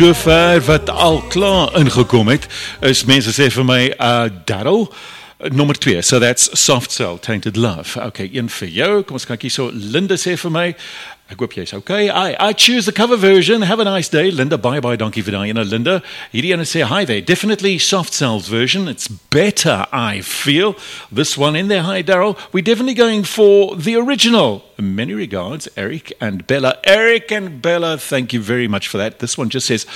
Sover wat al klaar ingekom het, is mense sê vir my, Darryl, nommer 2, so that's Soft Cell, Tainted Love. Okay, een vir jou, kom ons kyk hier so, Linda sê vir my, ek hoop jy is okay, I choose the cover version, have a nice day, Linda, bye, dankie vir daai ene, Linda. Hierdie ene sê, hi there, definitely Soft Cell's version, it's better, I feel. This one in there, hi Darryl, we're definitely going for the original. Many regards, Eric and Bella. Eric and Bella, thank you very much for that. This one just says,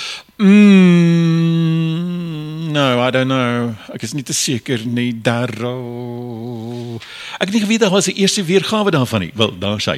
no, I don't know. Ek is nie te seker nie, Darryl. Ek het nie geweet daar was die eerste weergawe daarvan nie. Wel, daar sê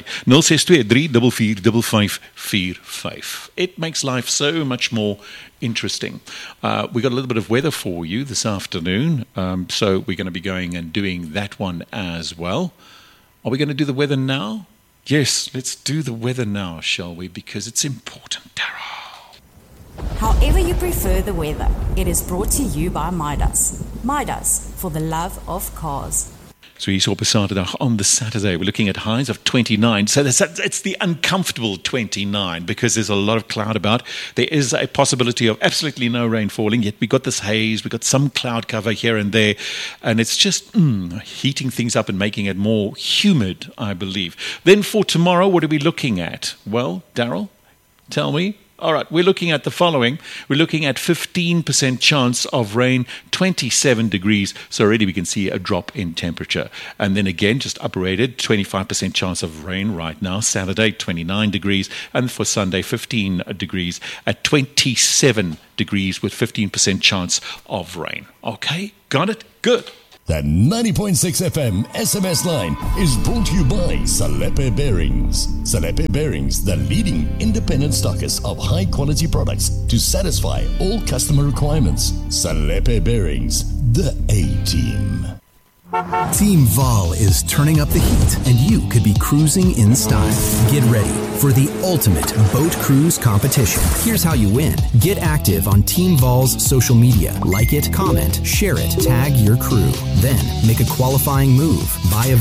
062-344-5545. It makes life so much more interesting. We got a little bit of weather for you this afternoon, so we're going to be going and doing that one as well. Are we going to do the weather now? Yes, let's do the weather now, shall we? Because it's important, Darryl. However you prefer the weather, it is brought to you by Midas. Midas, for the love of cars. So hier's op 'n Saterdag, on the Saturday, we're looking at highs of 29. So it's the uncomfortable 29 because there's a lot of cloud about. There is a possibility of absolutely no rain falling, yet we got this haze, we got some cloud cover here and there, and it's just heating things up and making it more humid, I believe. Then for tomorrow, what are we looking at? Well, Darryl, tell me. All right, we're looking at the following. We're looking at 15% chance of rain, 27 degrees. So already we can see a drop in temperature. And then again, just upgraded, 25% chance of rain right now. Saturday, 29 degrees. And for Sunday, 15 degrees at 27 degrees with 15% chance of rain. Okay, got it? Good. That 90.6 FM SMS line is brought to you by Salepe Bearings. Salepe Bearings, the leading independent stockist of high-quality products to satisfy all customer requirements. Salepe Bearings, the A-Team. Team Vol is turning up the heat, and you could be cruising in style. Get ready for the ultimate boat cruise competition. Here's how you win. Get active on Team Vol's social media. Like it, comment, share it, tag your crew. Then make a qualifying move. Buy a